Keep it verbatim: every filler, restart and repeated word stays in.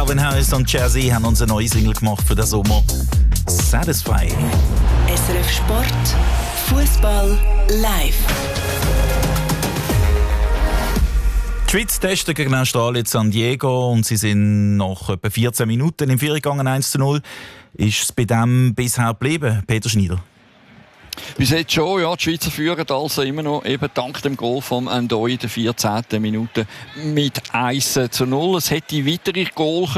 Calvin Harris und Jazzy haben uns eine neue Single gemacht für den Sommer. Satisfy. S R F Sport, Fußball live. Die Schweiz testet gegen Australien in San Diego und sie sind nach etwa vierzehn Minuten im Vierer gegangen, eins zu null. Ist es bei dem bisher geblieben, Peter Schneider? Bis jetzt schon, ja. Die Schweizer führen also immer noch eben dank dem Goal von Ndoi in der vierzehnten Minute mit eins zu null. Es hätte weitere Goal